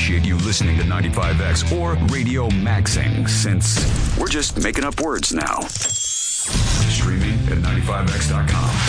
appreciate you listening to 95X or Radio Maxing, since we're just making up words now. Streaming at 95X.com.